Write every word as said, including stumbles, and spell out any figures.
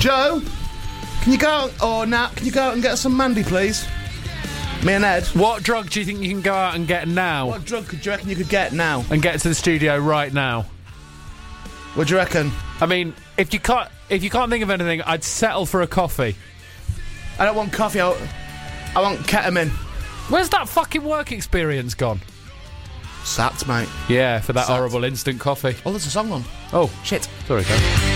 Joe, can you go out, or now, can you go out and get us some Mandy, please? Me and Ed. What drug do you think you can go out and get now? What drug do you reckon you could get now? And get to the studio right now? What do you reckon? I mean, if you can't, if you can't think of anything, I'd settle for a coffee. I don't want coffee, I, I want ketamine. Where's that fucking work experience gone? Sacked, mate. Yeah, for that Sacked. horrible instant coffee. Oh, there's a song on. Oh, shit. Sorry, Kev.